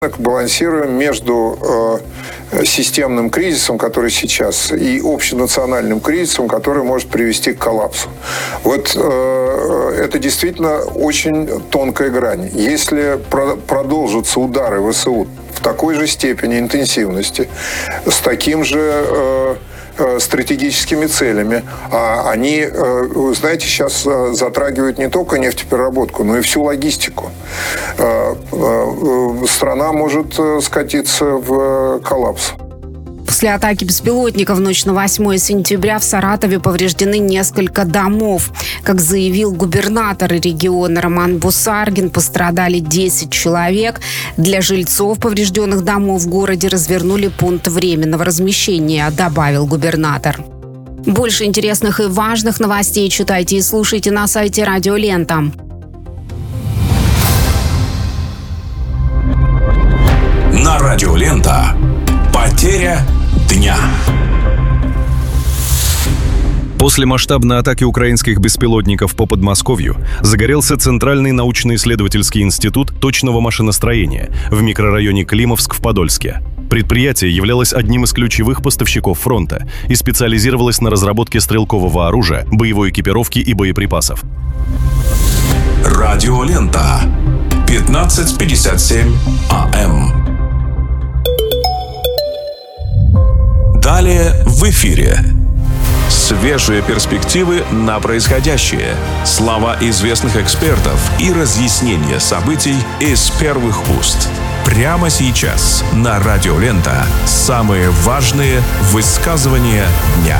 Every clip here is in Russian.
балансируем между системным кризисом, который сейчас, и общенациональным кризисом, который может привести к коллапсу. Вот это действительно очень тонкая грань. Если продолжатся удары ВСУ в такой же степени интенсивности, с таким же стратегическими целями. А они, вы знаете, сейчас затрагивают не только нефтепереработку, но и всю логистику. Страна может скатиться в коллапс. После атаки беспилотников в ночь на 8 сентября в Саратове повреждены несколько домов. Как заявил губернатор региона Роман Бусаргин, пострадали 10 человек. Для жильцов поврежденных домов в городе развернули пункт временного размещения, добавил губернатор. Больше интересных и важных новостей читайте и слушайте на сайте Радио Лента. На Радио Лента. Потеря дня. После масштабной атаки украинских беспилотников по Подмосковью загорелся Центральный научно-исследовательский институт точного машиностроения в микрорайоне Климовск в Подольске. Предприятие являлось одним из ключевых поставщиков фронта и специализировалось на разработке стрелкового оружия, боевой экипировки и боеприпасов. Радио Лента. 15:57 АМ. Далее в эфире. Свежие перспективы на происходящее. Слова известных экспертов и разъяснения событий из первых уст. Прямо сейчас на Радио Лента самые важные высказывания дня.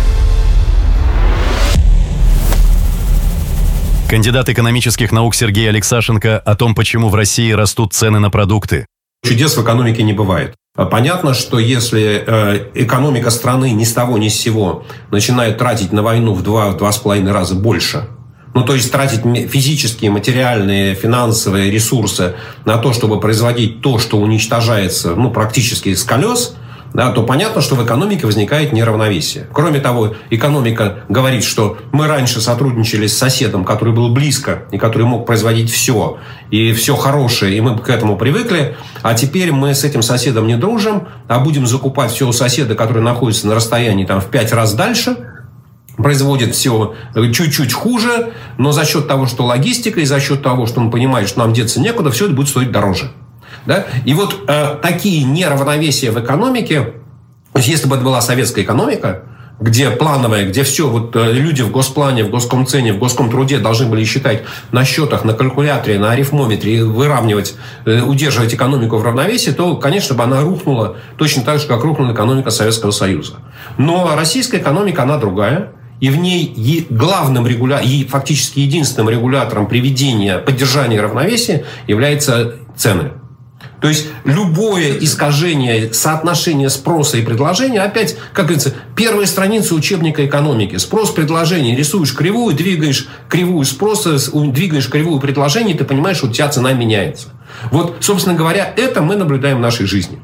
Кандидат экономических наук Сергей Алексашенко о том, почему в России растут цены на продукты. Чудес в экономике не бывает. Понятно, что если экономика страны ни с того ни с сего начинает тратить на войну в 2-2,5 раза больше, то есть тратить физические, материальные, финансовые ресурсы на то, чтобы производить то, что уничтожается практически с колес, то понятно, что в экономике возникает неравновесие. Кроме того, экономика говорит, что мы раньше сотрудничали с соседом, который был близко и который мог производить все, и все хорошее, и мы к этому привыкли, а теперь мы с этим соседом не дружим, а будем закупать все у соседа, который находится на расстоянии в 5 раз дальше, производит все чуть-чуть хуже, но за счет того, что логистика, и за счет того, что он понимает, что нам деться некуда, все это будет стоить дороже. Да? И вот такие неравновесия в экономике, то есть если бы это была советская экономика, где плановая, где все люди в госплане, в госкомцене, в госкомтруде должны были считать на счетах, на калькуляторе, на арифмометре, выравнивать, удерживать экономику в равновесии, то, конечно, бы она рухнула точно так же, как рухнула экономика Советского Союза. Но российская экономика, она другая. И в ней главным и фактически единственным регулятором поддержания равновесия являются цены. То есть любое искажение соотношения спроса и предложения, опять, как говорится, первая страница учебника экономики. Спрос, предложение. Рисуешь кривую, двигаешь кривую спроса, двигаешь кривую предложения, и ты понимаешь, что у тебя цена меняется. Вот, собственно говоря, это мы наблюдаем в нашей жизни.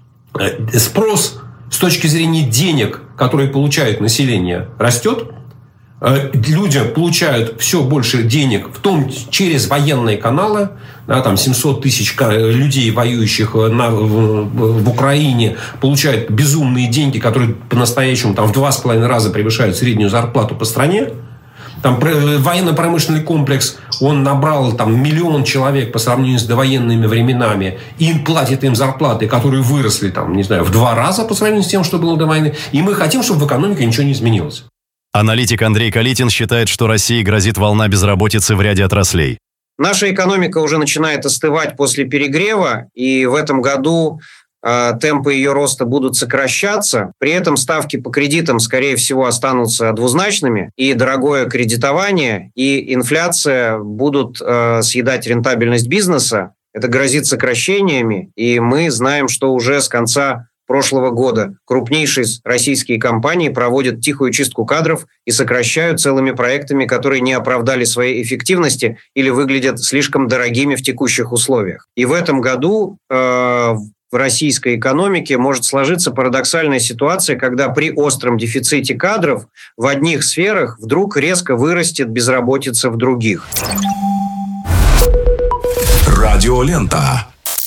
Спрос с точки зрения денег, которые получает население, растет. Люди получают все больше денег, в том через военные каналы. 700 тысяч людей, воюющих в Украине, получают безумные деньги, которые по-настоящему в 2,5 раза превышают среднюю зарплату по стране. Военно-промышленный комплекс, он набрал 1 миллион человек по сравнению с довоенными временами, и платит им зарплаты, которые выросли в 2 раза по сравнению с тем, что было до войны. И мы хотим, чтобы в экономике ничего не изменилось. Аналитик Андрей Калитин считает, что России грозит волна безработицы в ряде отраслей. Наша экономика уже начинает остывать после перегрева, и в этом году темпы ее роста будут сокращаться. При этом ставки по кредитам, скорее всего, останутся двузначными, и дорогое кредитование, и инфляция будут съедать рентабельность бизнеса. Это грозит сокращениями, и мы знаем, что уже с конца прошлого года крупнейшие российские компании проводят тихую чистку кадров и сокращают целыми проектами, которые не оправдали своей эффективности или выглядят слишком дорогими в текущих условиях. И в этом году в российской экономике может сложиться парадоксальная ситуация, когда при остром дефиците кадров в одних сферах вдруг резко вырастет безработица в других. Радио Лента.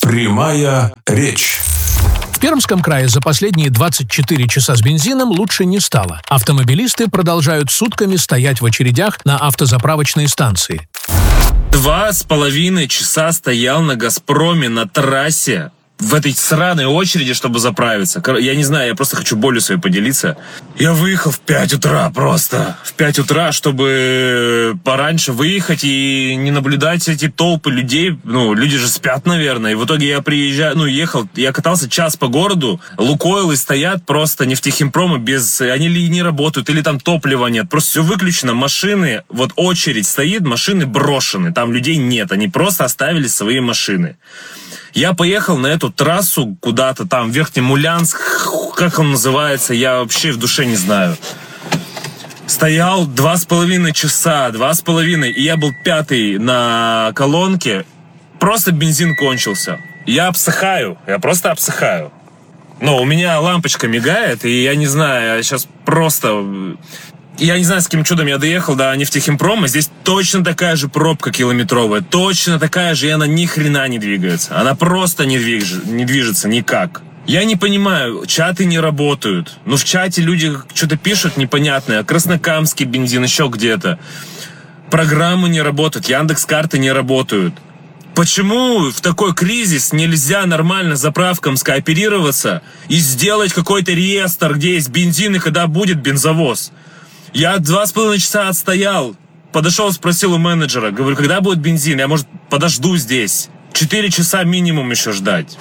Прямая речь. В Пермском крае за последние 24 часа с бензином лучше не стало. Автомобилисты продолжают сутками стоять в очередях на автозаправочные станции. 2,5 часа стоял на «Газпроме» на трассе в этой сраной очереди, чтобы заправиться. Я не знаю, я просто хочу болью своей поделиться. Я выехал в 5 утра просто. В 5 утра, чтобы пораньше выехать и не наблюдать эти толпы людей. Ну, люди же спят, наверное. И в итоге я ехал, я катался час по городу. Лукойлы стоят просто нефтехимпромы без... Они ли не работают, или там топлива нет. Просто все выключено. Машины, вот очередь стоит, машины брошены. Там людей нет. Они просто оставили свои машины. Я поехал на эту трассу куда-то там, Верхнемулянск, как он называется, я вообще в душе не знаю. Стоял 2,5 часа, и я был 5-й на колонке. Просто бензин кончился. Я просто обсыхаю. Но у меня лампочка мигает, и я не знаю, я сейчас просто... Я не знаю, с каким чудом я доехал до нефтехимпрома. Здесь точно такая же пробка километровая. Точно такая же, и она ни хрена не двигается. Она просто не движется никак. Я не понимаю, чаты не работают. Ну, в чате люди что-то пишут непонятное. Краснокамский бензин, еще где-то. Программы не работают, Яндекс.Карты не работают. Почему в такой кризис нельзя нормально с заправкам скооперироваться и сделать какой-то реестр, где есть бензин и когда будет бензовоз? Я 2,5 часа отстоял, подошел, спросил у менеджера, говорю, когда будет бензин? Я, может, подожду здесь. 4 часа минимум еще ждать.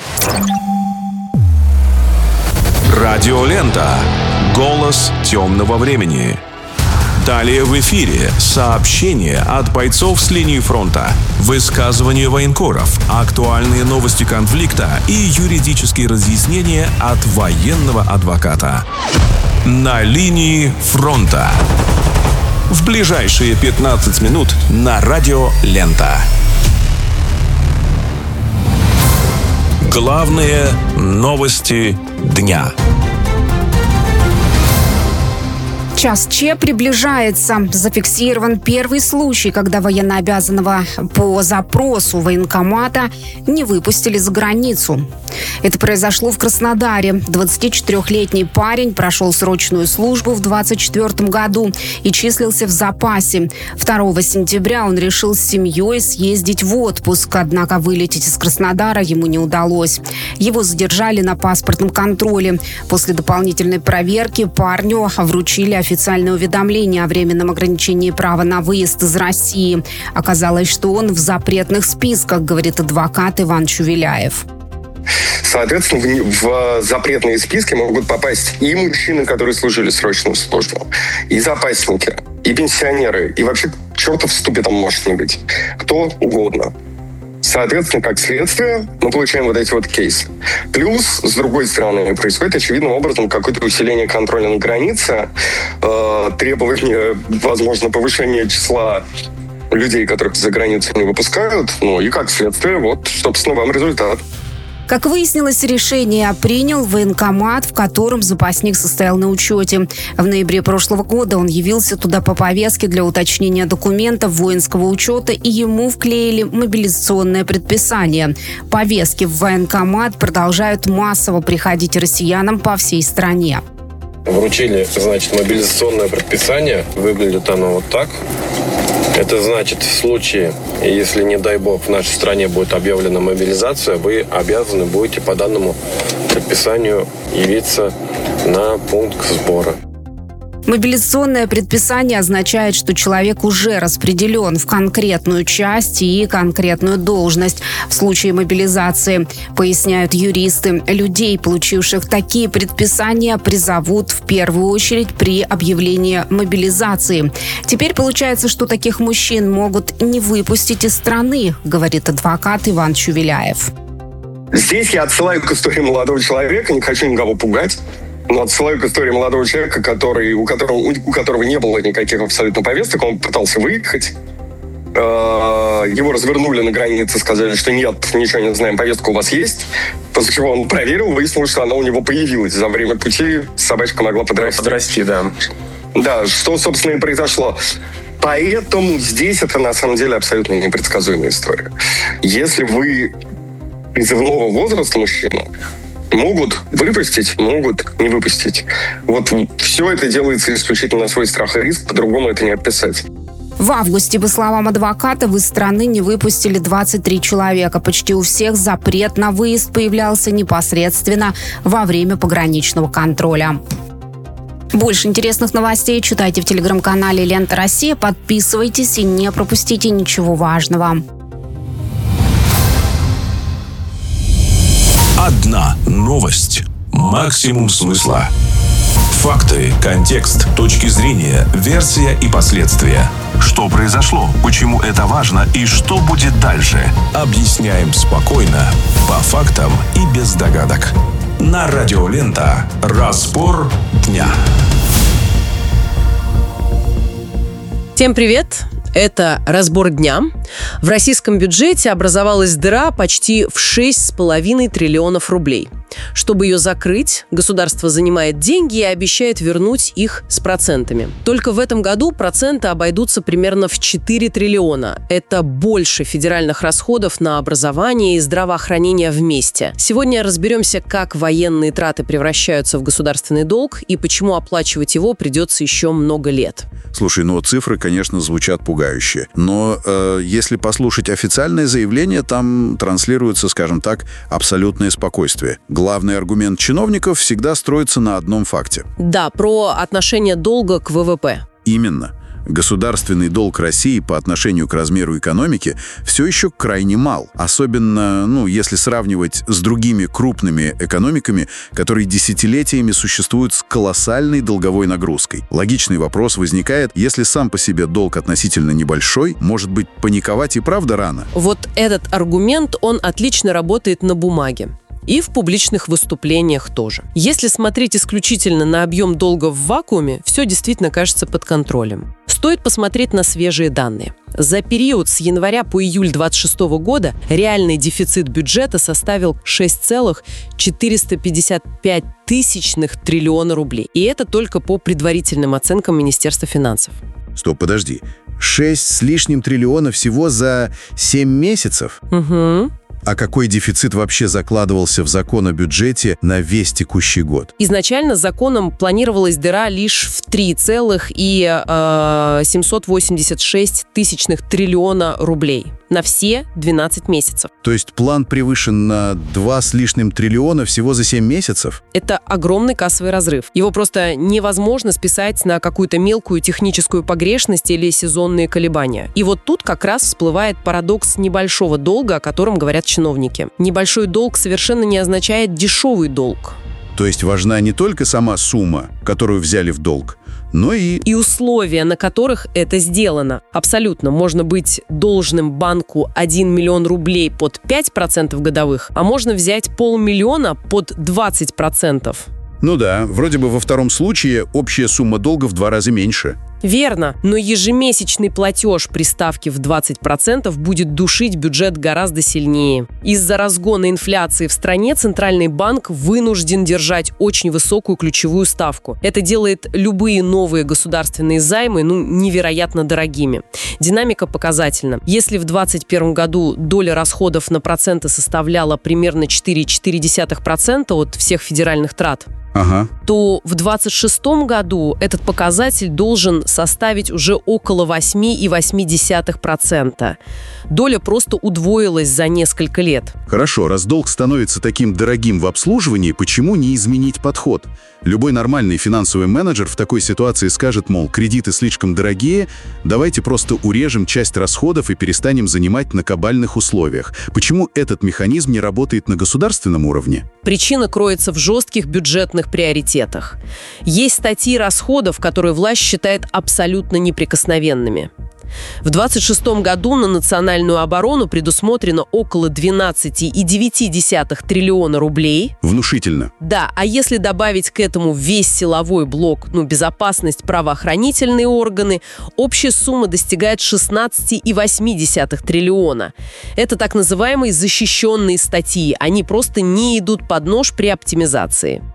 Радиолента. Голос темного времени. Далее в эфире сообщения от бойцов с линии фронта, высказывания военкоров, актуальные новости конфликта и юридические разъяснения от военного адвоката. На линии фронта. В ближайшие 15 минут на Радио Лента. Главные новости дня. Час Ч приближается. Зафиксирован первый случай, когда военнообязанного по запросу военкомата не выпустили за границу. Это произошло в Краснодаре. 24-летний парень прошел срочную службу в 2024 году и числился в запасе. 2 сентября он решил с семьей съездить в отпуск, однако вылететь из Краснодара ему не удалось. Его задержали на паспортном контроле. После дополнительной проверки парню вручили официальное уведомление о временном ограничении права на выезд из России. Оказалось, что он в запретных списках, говорит адвокат Иван Чувеляев. Соответственно, в запретные списки могут попасть и мужчины, которые служили срочную службу, и запасники, и пенсионеры, и вообще чертов в ступе там может не быть. Кто угодно. Соответственно, как следствие, мы получаем вот эти вот кейсы. Плюс, с другой стороны, происходит очевидным образом какое-то усиление контроля на границе, требование, возможно, повышения числа людей, которых за границу не выпускают. Ну и как следствие, вот, собственно, вам результат. Как выяснилось, решение принял военкомат, в котором запасник состоял на учете. В ноябре прошлого года он явился туда по повестке для уточнения документов воинского учета, и ему вклеили мобилизационное предписание. Повестки в военкомат продолжают массово приходить россиянам по всей стране. Вручили, значит, мобилизационное предписание. Выглядит оно вот так. Это значит, в случае, если, не дай бог, в нашей стране будет объявлена мобилизация, вы обязаны будете по данному предписанию явиться на пункт сбора. Мобилизационное предписание означает, что человек уже распределен в конкретную часть и конкретную должность. В случае мобилизации, поясняют юристы, людей, получивших такие предписания, призовут в первую очередь при объявлении мобилизации. Теперь получается, что таких мужчин могут не выпустить из страны, говорит адвокат Иван Чувеляев. Здесь я отсылаю к истории молодого человека, не хочу никого пугать. Но отсылаю к истории молодого человека, у которого не было никаких абсолютно повесток, он пытался выехать. Его развернули на границе, сказали, что нет, ничего не знаем, повестка у вас есть. После чего он проверил, выяснилось, что она у него появилась. За время пути собачка могла подрасти. Да. Да, что, собственно, и произошло. Поэтому здесь это, на самом деле, абсолютно непредсказуемая история. Если вы призывного возраста мужчину могут выпустить, могут не выпустить. Вот все это делается исключительно на свой страх и риск, по-другому это не описать. В августе, по словам адвокатов, из страны не выпустили 23 человека. Почти у всех запрет на выезд появлялся непосредственно во время пограничного контроля. Больше интересных новостей читайте в телеграм-канале «Лента Россия». Подписывайтесь и не пропустите ничего важного. Одна новость. Максимум смысла. Факты, контекст, точки зрения, версия и последствия. Что произошло, почему это важно и что будет дальше. Объясняем спокойно, по фактам и без догадок. На радио «Лента». Разбор дня. Всем привет! Это «Разбор дня». В российском бюджете образовалась дыра почти в 6,5 триллионов рублей. Чтобы ее закрыть, государство занимает деньги и обещает вернуть их с процентами. Только в этом году проценты обойдутся примерно в 4 триллиона. Это больше федеральных расходов на образование и здравоохранение вместе. Сегодня разберемся, как военные траты превращаются в государственный долг и почему оплачивать его придется еще много лет. Слушай, цифры, конечно, звучат пугающе. Но если послушать официальное заявление, там транслируется, скажем так, абсолютное спокойствие. Главный аргумент чиновников всегда строится на одном факте. Да, про отношение долга к ВВП. Именно. Государственный долг России по отношению к размеру экономики все еще крайне мал. Особенно, если сравнивать с другими крупными экономиками, которые десятилетиями существуют с колоссальной долговой нагрузкой. Логичный вопрос возникает, если сам по себе долг относительно небольшой, может быть, паниковать и правда рано? Вот этот аргумент, он отлично работает на бумаге. И в публичных выступлениях тоже. Если смотреть исключительно на объем долга в вакууме, все действительно кажется под контролем. Стоит посмотреть на свежие данные. За период с января по июль 2026 года реальный дефицит бюджета составил 6,455 триллиона рублей. И это только по предварительным оценкам Министерства финансов. Стоп, подожди. 6 с лишним триллиона всего за 7 месяцев? Угу. А какой дефицит вообще закладывался в закон о бюджете на весь текущий год? Изначально законом планировалась дыра лишь в 3,786 триллиона рублей на все 12 месяцев. То есть план превышен на 2 с лишним триллиона всего за 7 месяцев? Это огромный кассовый разрыв. Его просто невозможно списать на какую-то мелкую техническую погрешность или сезонные колебания. И вот тут как раз всплывает парадокс небольшого долга, о котором говорят чиновники. Небольшой долг совершенно не означает дешевый долг. То есть важна не только сама сумма, которую взяли в долг, но и условия, на которых это сделано. Абсолютно. Можно быть должным банку 1 миллион рублей под 5% годовых, а можно взять 500 000 под 20%. Ну да, вроде бы во втором случае общая сумма долга в 2 раза меньше. Верно, но ежемесячный платеж при ставке в 20% будет душить бюджет гораздо сильнее. Из-за разгона инфляции в стране Центральный банк вынужден держать очень высокую ключевую ставку. Это делает любые новые государственные займы невероятно дорогими. Динамика показательна. Если в 2021 году доля расходов на проценты составляла примерно 4,4% от всех федеральных трат, то в 2026 году этот показатель должен составить уже около 8,8%. Доля просто удвоилась за несколько лет. Хорошо, раз долг становится таким дорогим в обслуживании, почему не изменить подход? Любой нормальный финансовый менеджер в такой ситуации скажет, мол, кредиты слишком дорогие, давайте просто урежем часть расходов и перестанем занимать на кабальных условиях. Почему этот механизм не работает на государственном уровне? Причина кроется в жестких бюджетных приоритетах. Есть статьи расходов, которые власть считает абсолютно неприкосновенными. В 2026 году на национальную оборону предусмотрено около 12,9 триллиона рублей. Внушительно. Да, а если добавить к этому весь силовой блок, безопасность, правоохранительные органы, общая сумма достигает 16,8 триллиона. Это так называемые защищенные статьи. Они просто не идут под нож при оптимизации.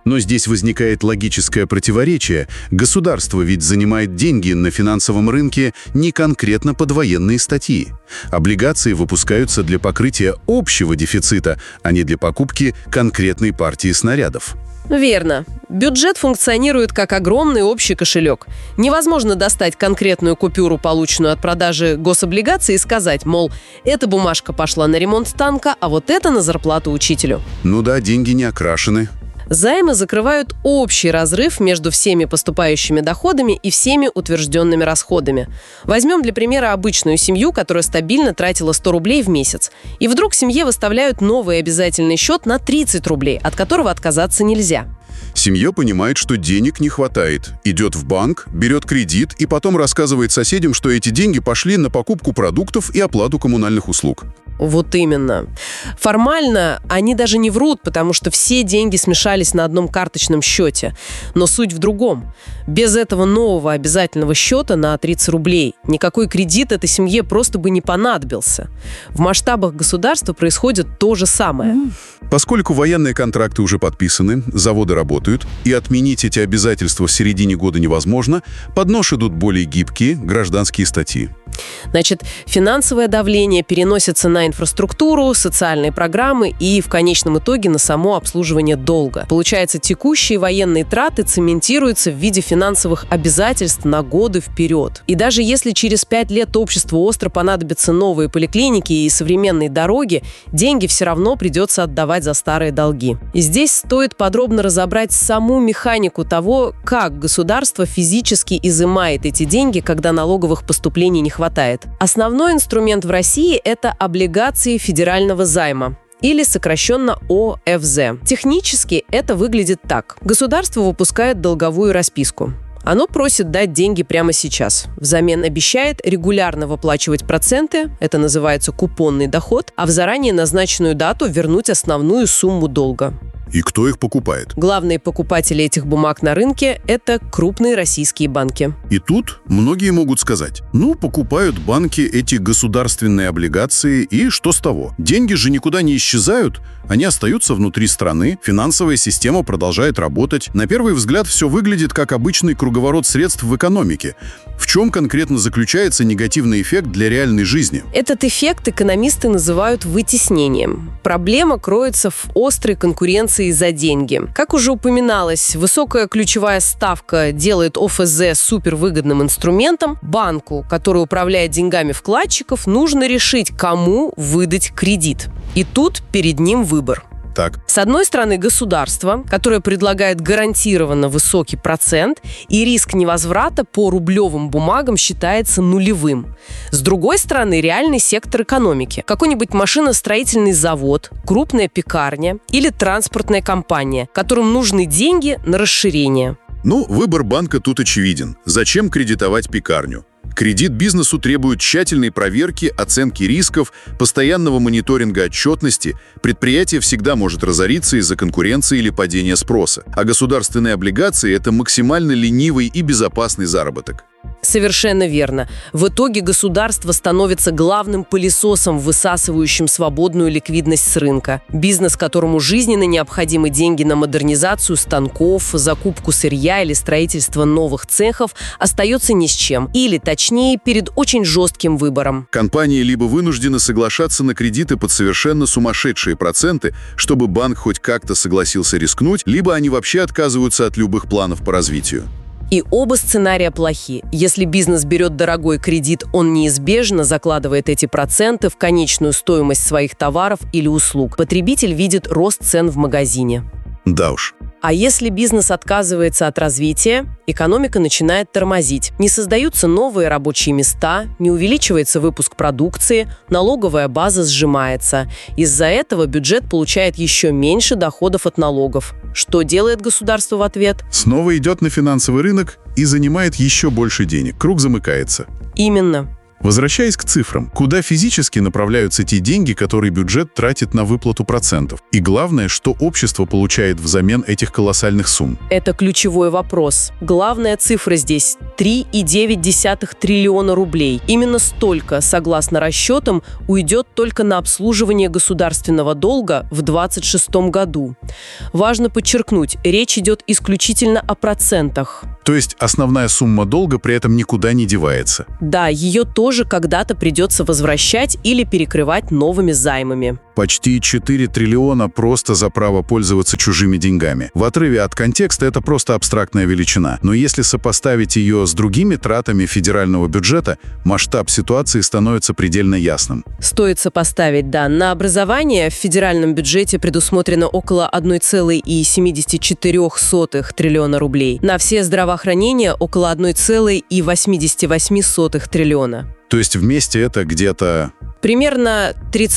Но здесь возникает логическое противоречие. Государство ведь занимает деньги на финансовом рынке не конкретно под военные статьи. Облигации выпускаются для покрытия общего дефицита, а не для покупки конкретной партии снарядов. Верно. Бюджет функционирует как огромный общий кошелек. Невозможно достать конкретную купюру, полученную от продажи гособлигаций, и сказать, мол, эта бумажка пошла на ремонт танка, а вот это на зарплату учителю. Ну да, деньги не окрашены. Займы закрывают общий разрыв между всеми поступающими доходами и всеми утвержденными расходами. Возьмем для примера обычную семью, которая стабильно тратила 100 рублей в месяц. И вдруг семье выставляют новый обязательный счет на 30 рублей, от которого отказаться нельзя. Семья понимает, что денег не хватает. Идет в банк, берет кредит и потом рассказывает соседям, что эти деньги пошли на покупку продуктов и оплату коммунальных услуг. Вот именно. Формально они даже не врут, потому что все деньги смешались на одном карточном счете. Но суть в другом. Без этого нового обязательного счета на 30 рублей никакой кредит этой семье просто бы не понадобился. В масштабах государства происходит то же самое. Поскольку военные контракты уже подписаны, заводы работают, и отменить эти обязательства в середине года невозможно, под нож идут более гибкие гражданские статьи. Значит, финансовое давление переносится на инфраструктуру, социальные программы и, в конечном итоге, на само обслуживание долга. Получается, текущие военные траты цементируются в виде финансовых обязательств на годы вперед. И даже если через 5 лет обществу остро понадобятся новые поликлиники и современные дороги, деньги все равно придется отдавать за старые долги. И здесь стоит подробно разобрать саму механику того, как государство физически изымает эти деньги, когда налоговых поступлений не хватает. Основной инструмент в России – это облигации федерального займа, или сокращенно ОФЗ. Технически это выглядит так. Государство выпускает долговую расписку. Оно просит дать деньги прямо сейчас. Взамен обещает регулярно выплачивать проценты, это называется купонный доход, а в заранее назначенную дату вернуть основную сумму долга. И кто их покупает? Главные покупатели этих бумаг на рынке – это крупные российские банки. И тут многие могут сказать, покупают банки эти государственные облигации, и что с того? Деньги же никуда не исчезают, они остаются внутри страны, финансовая система продолжает работать. На первый взгляд все выглядит как обычный круговорот средств в экономике. В чем конкретно заключается негативный эффект для реальной жизни? Этот эффект экономисты называют вытеснением. Проблема кроется в острой конкуренции за деньги. Как уже упоминалось, высокая ключевая ставка делает ОФЗ супервыгодным инструментом. Банку, который управляет деньгами вкладчиков, нужно решить, кому выдать кредит. И тут перед ним выбор. Так. С одной стороны, государство, которое предлагает гарантированно высокий процент, и риск невозврата по рублевым бумагам считается нулевым. С другой стороны, реальный сектор экономики. Какой-нибудь машиностроительный завод, крупная пекарня или транспортная компания, которым нужны деньги на расширение. Выбор банка тут очевиден. Зачем кредитовать пекарню? Кредит бизнесу требует тщательной проверки, оценки рисков, постоянного мониторинга отчетности. Предприятие всегда может разориться из-за конкуренции или падения спроса. А государственные облигации – это максимально ленивый и безопасный заработок. Совершенно верно. В итоге государство становится главным пылесосом, высасывающим свободную ликвидность с рынка. Бизнес, которому жизненно необходимы деньги на модернизацию станков, закупку сырья или строительство новых цехов, остается ни с чем. Или, точнее, перед очень жестким выбором. Компании либо вынуждены соглашаться на кредиты под совершенно сумасшедшие проценты, чтобы банк хоть как-то согласился рискнуть, либо они вообще отказываются от любых планов по развитию. И оба сценария плохи. Если бизнес берет дорогой кредит, он неизбежно закладывает эти проценты в конечную стоимость своих товаров или услуг. Потребитель видит рост цен в магазине. Да уж. А если бизнес отказывается от развития, экономика начинает тормозить. Не создаются новые рабочие места, не увеличивается выпуск продукции, налоговая база сжимается. Из-за этого бюджет получает еще меньше доходов от налогов. Что делает государство в ответ? Снова идет на финансовый рынок и занимает еще больше денег. Круг замыкается. Именно. Возвращаясь к цифрам, куда физически направляются те деньги, которые бюджет тратит на выплату процентов? И главное, что общество получает взамен этих колоссальных сумм? Это ключевой вопрос. Главная цифра здесь – 3,9 триллиона рублей. Именно столько, согласно расчетам, уйдет только на обслуживание государственного долга в 2026 году. Важно подчеркнуть, речь идет исключительно о процентах. То есть основная сумма долга при этом никуда не девается? Да, ее тоже когда-то придется возвращать или перекрывать новыми займами. Почти 4 триллиона просто за право пользоваться чужими деньгами. В отрыве от контекста это просто абстрактная величина. Но если сопоставить ее с другими тратами федерального бюджета, масштаб ситуации становится предельно ясным. Стоит сопоставить, да. На образование в федеральном бюджете предусмотрено около 1,74 триллиона рублей. На все здравоохранение около 1,88 триллиона. То есть вместе это где-то... Примерно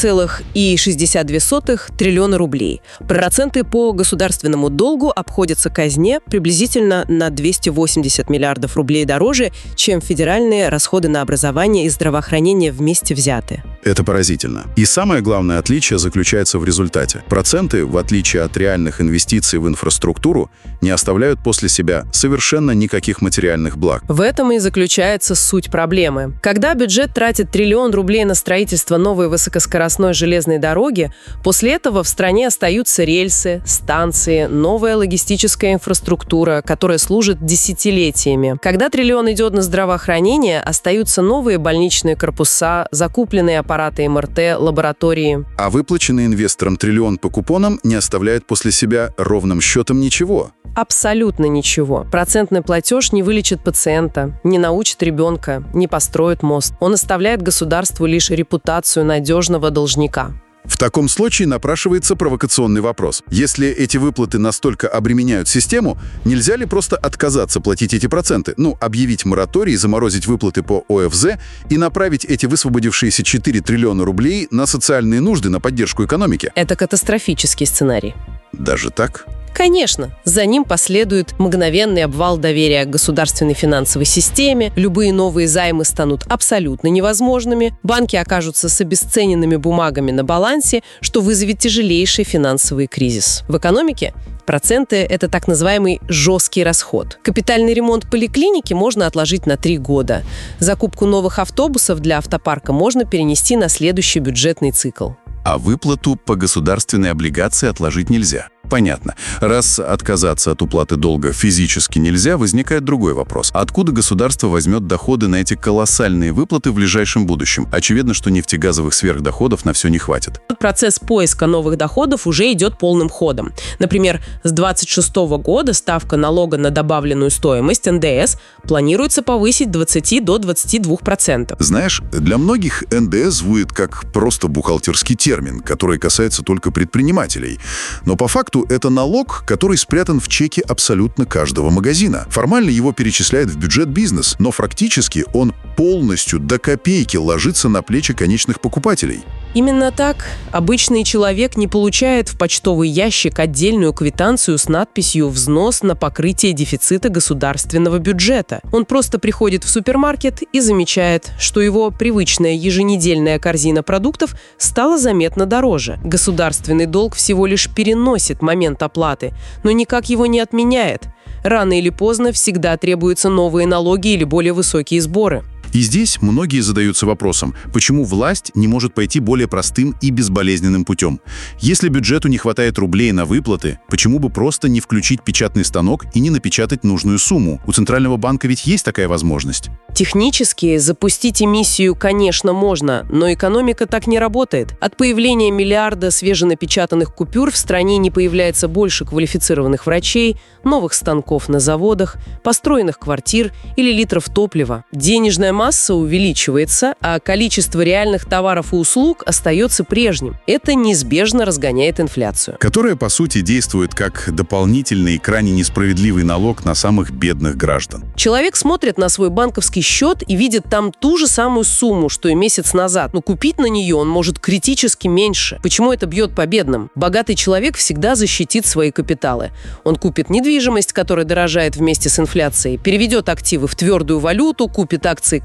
3,62 триллиона рублей. Проценты по государственному долгу обходятся казне приблизительно на 280 миллиардов рублей дороже, чем федеральные расходы на образование и здравоохранение вместе взяты. Это поразительно. И самое главное отличие заключается в результате. Проценты, в отличие от реальных инвестиций в инфраструктуру, не оставляют после себя совершенно никаких материальных благ. В этом и заключается суть проблемы. Когда бюджет тратит триллион рублей на строительство новой высокоскоростной железной дороги, после этого в стране остаются рельсы, станции, новая логистическая инфраструктура, которая служит десятилетиями. Когда триллион идет на здравоохранение, остаются новые больничные корпуса, закупленные аппараты МРТ, лаборатории. А выплаченный инвесторам триллион по купонам не оставляет после себя ровным счетом ничего. Абсолютно ничего. Процентный платеж не вылечит пациента, не научит ребенка, не построит мост. Он оставляет государству лишь репутацию надежного должника. В таком случае напрашивается провокационный вопрос. Если эти выплаты настолько обременяют систему, нельзя ли просто отказаться платить эти проценты? Объявить мораторий, заморозить выплаты по ОФЗ и направить эти высвободившиеся 4 триллиона рублей на социальные нужды, на поддержку экономики? Это катастрофический сценарий. Даже так? Конечно, за ним последует мгновенный обвал доверия к государственной финансовой системе, любые новые займы станут абсолютно невозможными, банки окажутся с обесцененными бумагами на балансе, что вызовет тяжелейший финансовый кризис. В экономике проценты – это так называемый жесткий расход. Капитальный ремонт поликлиники можно отложить на 3 года. Закупку новых автобусов для автопарка можно перенести на следующий бюджетный цикл. А выплату по государственной облигации отложить нельзя. Понятно. Раз отказаться от уплаты долга физически нельзя, возникает другой вопрос. Откуда государство возьмет доходы на эти колоссальные выплаты в ближайшем будущем? Очевидно, что нефтегазовых сверхдоходов на все не хватит. Процесс поиска новых доходов уже идет полным ходом. Например, с 2026 года ставка налога на добавленную стоимость, НДС, планируется повысить 20 до 22%. Знаешь, для многих НДС звучит как просто бухгалтерский термин, который касается только предпринимателей. Но по факту это налог, который спрятан в чеке абсолютно каждого магазина. Формально его перечисляет в бюджет бизнес, но фактически он полностью до копейки ложится на плечи конечных покупателей. Именно так. Обычный человек не получает в почтовый ящик отдельную квитанцию с надписью «Взнос на покрытие дефицита государственного бюджета». Он просто приходит в супермаркет и замечает, что его привычная еженедельная корзина продуктов стала заметно дороже. Государственный долг всего лишь переносит момент оплаты, но никак его не отменяет. Рано или поздно всегда требуются новые налоги или более высокие сборы. И здесь многие задаются вопросом, почему власть не может пойти более простым и безболезненным путем? Если бюджету не хватает рублей на выплаты, почему бы просто не включить печатный станок и не напечатать нужную сумму? У Центрального банка ведь есть такая возможность. Технически запустить эмиссию, конечно, можно, но экономика так не работает. От появления миллиарда свеженапечатанных купюр в стране не появляется больше квалифицированных врачей, новых станков на заводах, построенных квартир или литров топлива. Денежная масса увеличивается, а количество реальных товаров и услуг остается прежним. Это неизбежно разгоняет инфляцию. Которая, по сути, действует как дополнительный, крайне несправедливый налог на самых бедных граждан. Человек смотрит на свой банковский счет и видит там ту же самую сумму, что и месяц назад. Но купить на нее он может критически меньше. Почему это бьет по бедным? Богатый человек всегда защитит свои капиталы. Он купит недвижимость, которая дорожает вместе с инфляцией, переведет активы в твердую валюту, купит акции компании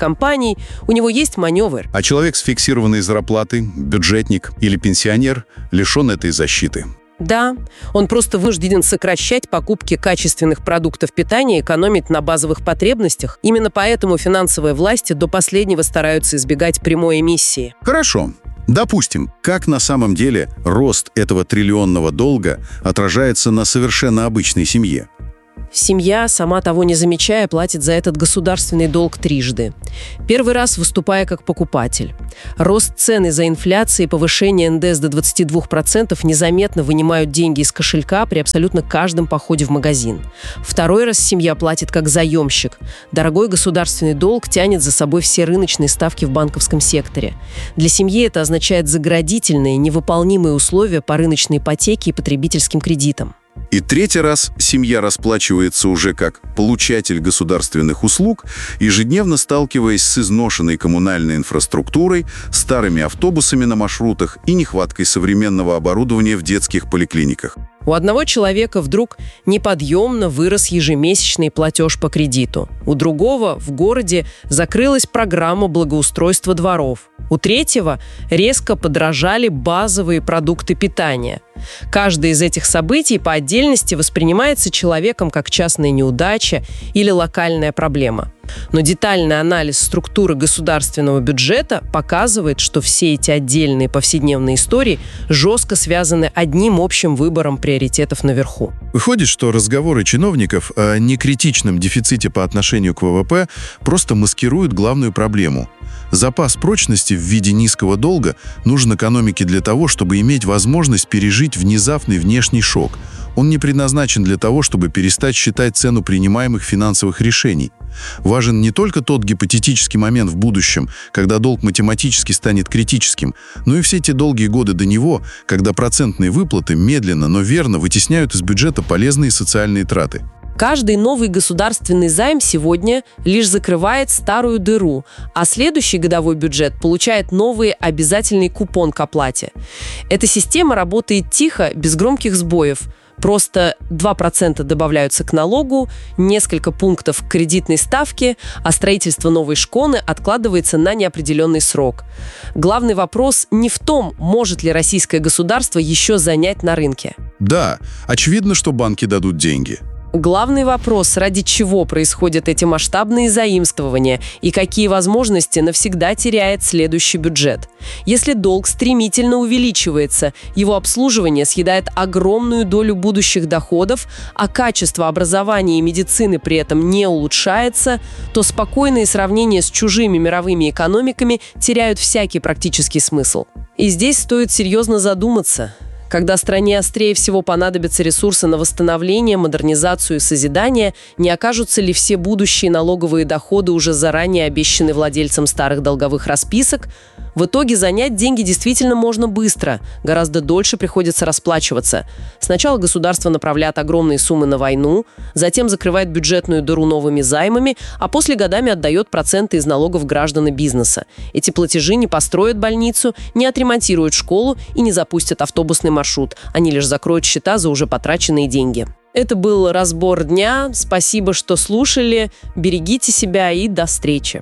компаний, у него есть маневр. А человек с фиксированной зарплатой, бюджетник или пенсионер лишен этой защиты. Да, он просто вынужден сокращать покупки качественных продуктов питания и экономить на базовых потребностях. Именно поэтому финансовые власти до последнего стараются избегать прямой эмиссии. Хорошо. Допустим, как на самом деле рост этого триллионного долга отражается на совершенно обычной семье? Семья, сама того не замечая, платит за этот государственный долг трижды. Первый раз выступая как покупатель. Рост цен из-за инфляции и повышение НДС до 22% незаметно вынимают деньги из кошелька при абсолютно каждом походе в магазин. Второй раз семья платит как заемщик. Дорогой государственный долг тянет за собой все рыночные ставки в банковском секторе. Для семьи это означает заградительные, невыполнимые условия по рыночной ипотеке и потребительским кредитам. И третий раз семья расплачивается уже как получатель государственных услуг, ежедневно сталкиваясь с изношенной коммунальной инфраструктурой, старыми автобусами на маршрутах и нехваткой современного оборудования в детских поликлиниках. У одного человека вдруг неподъемно вырос ежемесячный платеж по кредиту. У другого в городе закрылась программа благоустройства дворов. У третьего резко подорожали базовые продукты питания. Каждое из этих событий по отдельности воспринимается человеком как частная неудача или локальная проблема. Но детальный анализ структуры государственного бюджета показывает, что все эти отдельные повседневные истории жестко связаны одним общим выбором приоритетов наверху. Выходит, что разговоры чиновников о некритичном дефиците по отношению к ВВП просто маскируют главную проблему. Запас прочности в виде низкого долга нужен экономике для того, чтобы иметь возможность пережить внезапный внешний шок. Он не предназначен для того, чтобы перестать считать цену принимаемых финансовых решений. Важен не только тот гипотетический момент в будущем, когда долг математически станет критическим, но и все те долгие годы до него, когда процентные выплаты медленно, но верно вытесняют из бюджета полезные социальные траты. Каждый новый государственный займ сегодня лишь закрывает старую дыру, а следующий годовой бюджет получает новый обязательный купон к оплате. Эта система работает тихо, без громких сбоев. Просто 2% добавляются к налогу, несколько пунктов к кредитной ставке, а строительство новой школы откладывается на неопределенный срок. Главный вопрос не в том, может ли российское государство еще занять на рынке. Да, очевидно, что банки дадут деньги. Главный вопрос, ради чего происходят эти масштабные заимствования и какие возможности навсегда теряет следующий бюджет. Если долг стремительно увеличивается, его обслуживание съедает огромную долю будущих доходов, а качество образования и медицины при этом не улучшается, то спокойные сравнения с чужими мировыми экономиками теряют всякий практический смысл. И здесь стоит серьезно задуматься. Когда стране острее всего понадобятся ресурсы на восстановление, модернизацию и созидание, не окажутся ли все будущие налоговые доходы уже заранее обещаны владельцам старых долговых расписок? В итоге занять деньги действительно можно быстро, гораздо дольше приходится расплачиваться. Сначала государство направляет огромные суммы на войну, затем закрывает бюджетную дыру новыми займами, а после годами отдает проценты из налогов граждан и бизнеса. Эти платежи не построят больницу, не отремонтируют школу и не запустят автобусный маршрут. Они лишь закроют счета за уже потраченные деньги. Это был разбор дня. Спасибо, что слушали. Берегите себя и до встречи.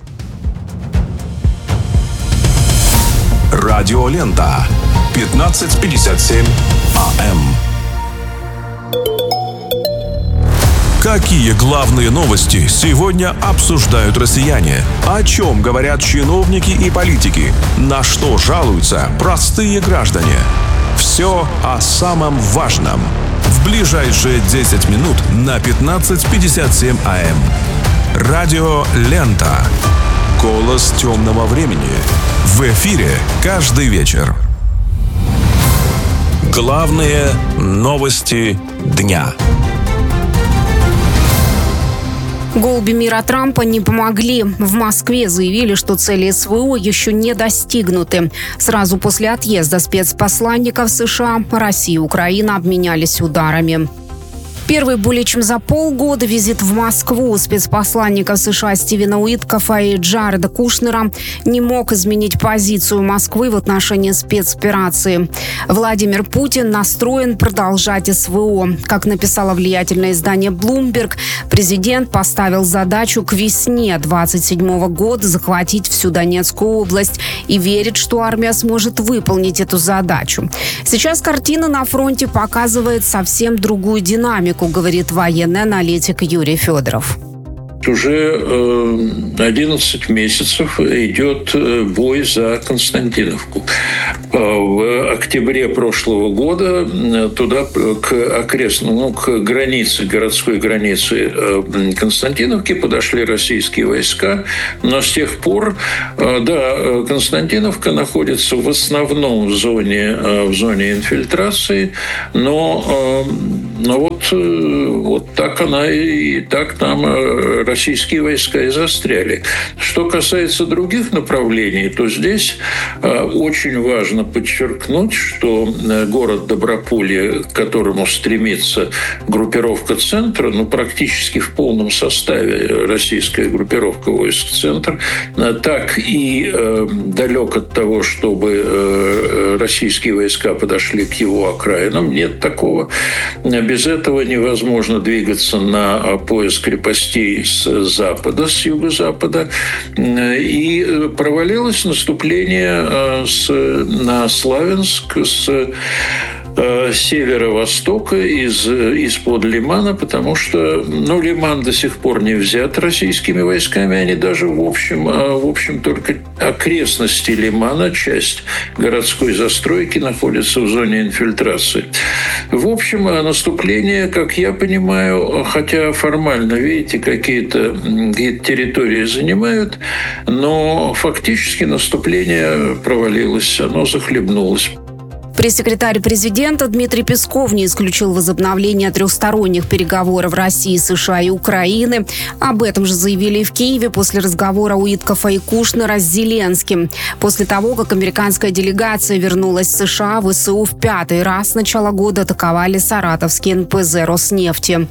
Радиолента. 15:57 АМ. Какие главные новости сегодня обсуждают россияне? О чем говорят чиновники и политики? На что жалуются простые граждане? Все о самом важном. В ближайшие 10 минут на 15:57 АМ. Радиолента. Голос темного времени. В эфире каждый вечер. Главные новости дня. Голуби мира Трампа не помогли. В Москве заявили, что цели СВО еще не достигнуты. Сразу после отъезда спецпосланников США Россия и Украина обменялись ударами. Первый более чем за полгода визит в Москву спецпосланников США Стивена Уиткофа и Джареда Кушнера не мог изменить позицию Москвы в отношении спецоперации. Владимир Путин настроен продолжать СВО. Как написало влиятельное издание Bloomberg, президент поставил задачу к весне 2027 года захватить всю Донецкую область и верит, что армия сможет выполнить эту задачу. Сейчас картина на фронте показывает совсем другую динамику, говорит военный аналитик Юрий Федоров. Уже 11 месяцев идет бой за Константиновку. В октябре прошлого года туда к границе, городской границе Константиновки подошли российские войска, но с тех пор, Константиновка находится в основном в зоне инфильтрации, но вот так она и так там российские войска и застряли. Что касается других направлений, то здесь очень важно подчеркнуть, что город Доброполье, к которому стремится группировка «Центр», практически в полном составе российская группировка войск «Центр», так и далек от того, чтобы российские войска подошли к его окраинам. Нет такого. Без этого невозможно двигаться на пояс крепостей с запада, с юго-запада. И провалилось наступление на Славянск с северо-востока из-под Лимана, потому что Лиман до сих пор не взят российскими войсками. Они даже в общем только окрестности Лимана, часть городской застройки, находятся в зоне инфильтрации. В общем, наступление, как я понимаю, хотя формально, видите, какие-то территории занимают, но фактически наступление провалилось, оно захлебнулось. Пресс-секретарь президента Дмитрий Песков не исключил возобновление трехсторонних переговоров России, США и Украины. Об этом же заявили и в Киеве после разговора Уиткофа и Кушнера с Зеленским. После того, как американская делегация вернулась в США, ВСУ в 5-й раз с начала года атаковали саратовский НПЗ «Роснефти».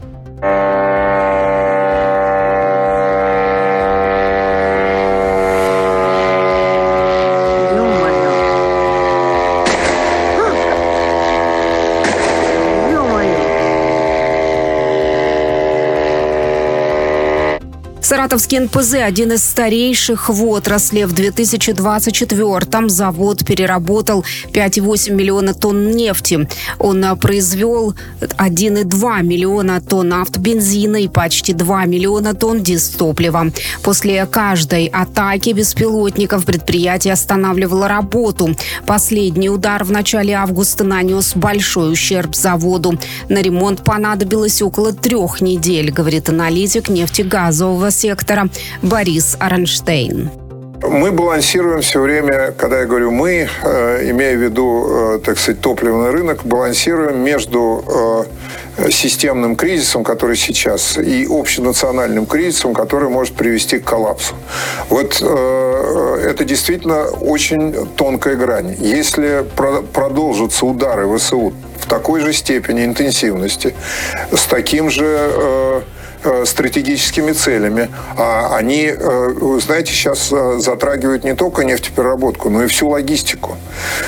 Саратовский НПЗ – один из старейших в отрасли. В 2024-м завод переработал 5,8 миллиона тонн нефти. Он произвел 1,2 миллиона тонн автобензина и почти 2 миллиона тонн дизтоплива. После каждой атаки беспилотников предприятие останавливало работу. Последний удар в начале августа нанес большой ущерб заводу. На ремонт понадобилось около 3 недель, говорит аналитик нефтегазового сектора Борис Аронштейн. Мы балансируем все время, когда я говорю «мы», имея в виду, топливный рынок, балансируем между системным кризисом, который сейчас, и общенациональным кризисом, который может привести к коллапсу. Вот это действительно очень тонкая грань. Если продолжатся удары ВСУ в такой же степени интенсивности, с таким же стратегическими целями. А они, вы знаете, сейчас затрагивают не только нефтепереработку, но и всю логистику.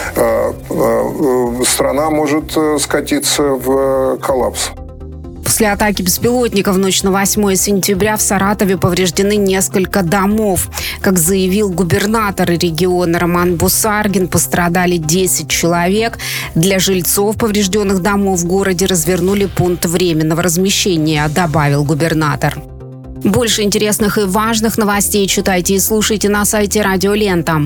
Страна может скатиться в коллапс. После атаки беспилотников в ночь на 8 сентября в Саратове повреждены несколько домов. Как заявил губернатор региона Роман Бусаргин, пострадали 10 человек. Для жильцов поврежденных домов в городе развернули пункт временного размещения, добавил губернатор. Больше интересных и важных новостей читайте и слушайте на сайте Радио Лента.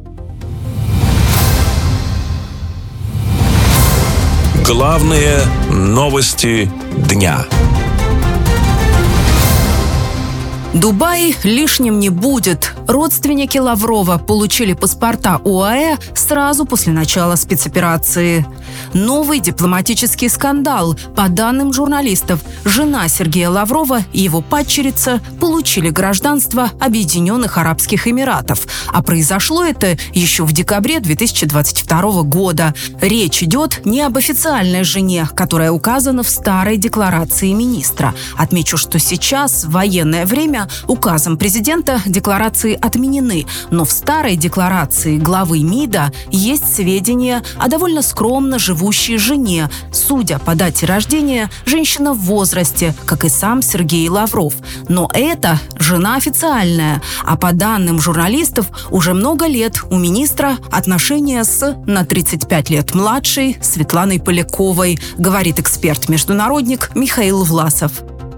Главные новости дня. Дубай лишним не будет. Родственники Лаврова получили паспорта ОАЭ сразу после начала спецоперации. Новый дипломатический скандал. По данным журналистов, жена Сергея Лаврова и его падчерица получили гражданство Объединенных Арабских Эмиратов. А произошло это еще в декабре 2022 года. Речь идет не об официальной жене, которая указана в старой декларации министра. Отмечу, что сейчас, в военное время, указом президента декларации отменены, но в старой декларации главы МИДа есть сведения о довольно скромно живущей жене. Судя по дате рождения, женщина в возрасте, как и сам Сергей Лавров. Но это жена официальная, а по данным журналистов, уже много лет у министра отношения с на 35 лет младшей Светланой Поляковой, говорит эксперт-международник Михаил Власов.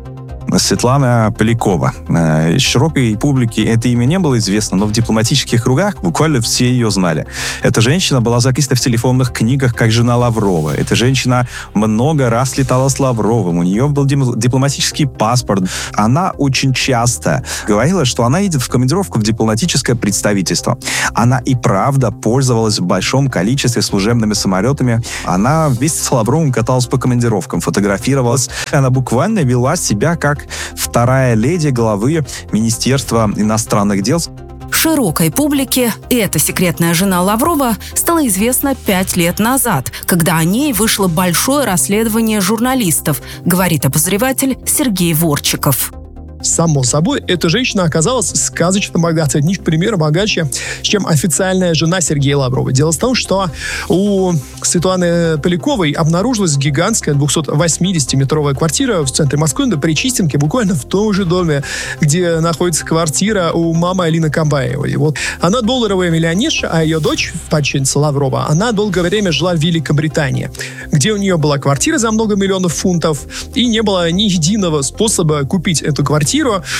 Светлана Полякова. Широкой публике это имя не было известно, но в дипломатических кругах буквально все ее знали. Эта женщина была записана в телефонных книгах как жена Лаврова. Эта женщина много раз летала с Лавровым. У нее был дипломатический паспорт. Она очень часто говорила, что она едет в командировку в дипломатическое представительство. Она и правда пользовалась в большом количестве служебными самолетами. Она вместе с Лавровым каталась по командировкам, фотографировалась. Она буквально вела себя как вторая леди главы Министерства иностранных дел. Широкой публике эта секретная жена Лаврова стала известна 5 лет назад, когда о ней вышло большое расследование журналистов, говорит обозреватель Сергей Ворчиков. Само собой, эта женщина оказалась сказочно богатой, ни в пример богаче, чем официальная жена Сергея Лаврова. Дело в том, что у Светланы Поляковой обнаружилась гигантская 280-метровая квартира в центре Москвы на Причистенке, буквально в том же доме, где находится квартира у мамы Алины Камбаевой. Вот она долларовая миллионерша, а ее дочь, падчерица Лаврова, она долгое время жила в Великобритании, где у нее была квартира за много миллионов фунтов, и не было ни единого способа купить эту квартиру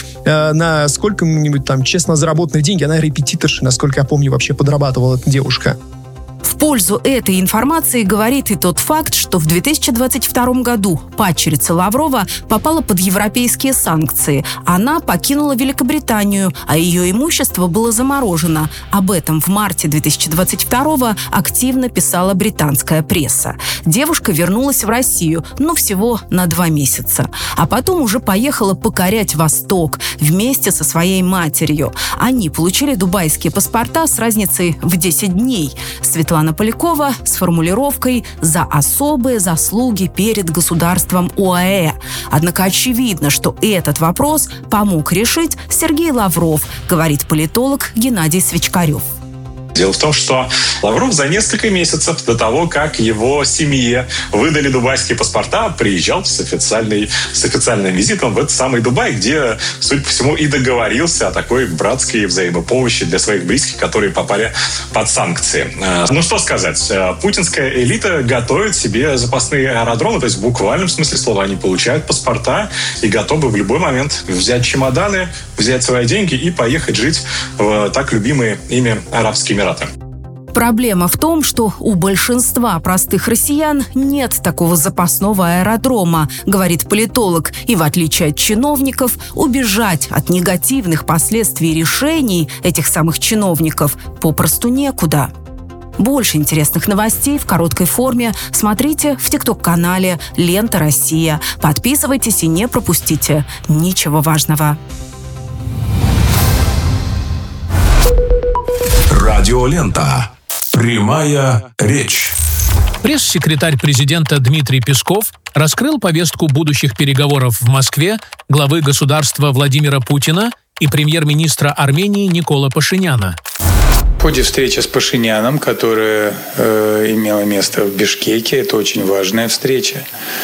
на сколько-нибудь там честно заработанные деньги. Она репетиторша, насколько я помню, вообще подрабатывала эта девушка. В пользу этой информации говорит и тот факт, что в 2022 году падчерица Лаврова попала под европейские санкции. Она покинула Великобританию, а ее имущество было заморожено. Об этом в марте 2022 активно писала британская пресса. Девушка вернулась в Россию, но всего на 2 месяца. А потом уже поехала покорять Восток вместе со своей матерью. Они получили дубайские паспорта с разницей в 10 дней. Светлана Полякова с формулировкой «за особые заслуги перед государством ОАЭ». Однако очевидно, что этот вопрос помог решить Сергей Лавров, говорит политолог Геннадий Свечкарев. Дело в том, что Лавров за несколько месяцев до того, как его семье выдали дубайские паспорта, приезжал с официальным визитом в этот самый Дубай, где, судя по всему, и договорился о такой братской взаимопомощи для своих близких, которые попали под санкции. Ну что сказать, путинская элита готовит себе запасные аэродромы, то есть в буквальном смысле слова они получают паспорта и готовы в любой момент взять чемоданы, взять свои деньги и поехать жить в так любимые ими Арабские Эмираты. Проблема в том, что у большинства простых россиян нет такого запасного аэродрома, говорит политолог. И в отличие от чиновников, убежать от негативных последствий решений этих самых чиновников попросту некуда. Больше интересных новостей в короткой форме смотрите в ТикТок-канале «Лента Россия». Подписывайтесь и не пропустите ничего важного. Радиолента. Прямая речь. Пресс-секретарь президента Дмитрий Песков раскрыл повестку будущих переговоров в Москве главы государства Владимира Путина и премьер-министра Армении Никола Пашиняна. В ходе встречи с Пашиняном, которая имела место в Бишкеке, это очень важная встреча,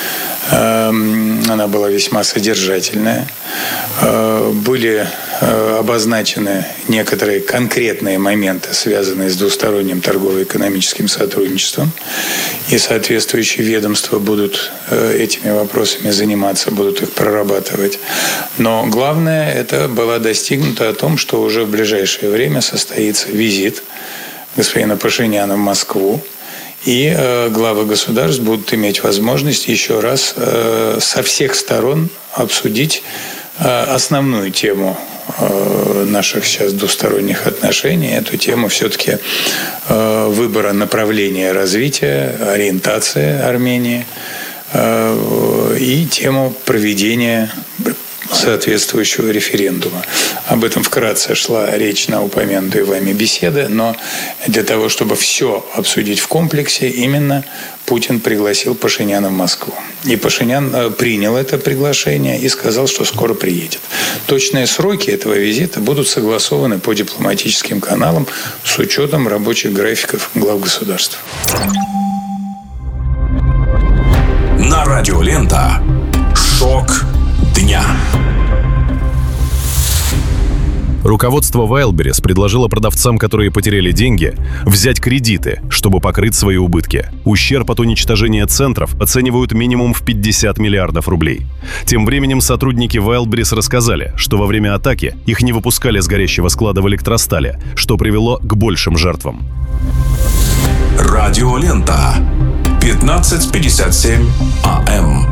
она была весьма содержательная, были обозначены некоторые конкретные моменты, связанные с двусторонним торгово-экономическим сотрудничеством, и соответствующие ведомства будут этими вопросами заниматься, будут их прорабатывать. Но главное, это было достигнуто о том, что уже в ближайшее время состоится визит господина Пашиняна в Москву, и главы государств будут иметь возможность еще раз со всех сторон обсудить основную тему наших сейчас двусторонних отношений, эту тему все-таки выбора направления развития, ориентации Армении и тему проведения соответствующего референдума. Об этом вкратце шла речь на упомянутой вами беседе, но для того, чтобы все обсудить в комплексе, именно Путин пригласил Пашиняна в Москву. И Пашинян принял это приглашение и сказал, что скоро приедет. Точные сроки этого визита будут согласованы по дипломатическим каналам с учетом рабочих графиков глав государств. На радио «Лента» шок дня. Руководство Wildberries предложило продавцам, которые потеряли деньги, взять кредиты, чтобы покрыть свои убытки. Ущерб от уничтожения центров оценивают минимум в 50 миллиардов рублей. Тем временем сотрудники Wildberries рассказали, что во время атаки их не выпускали с горящего склада в электростале, что привело к большим жертвам. Радио «Лента». 15:57 АМ.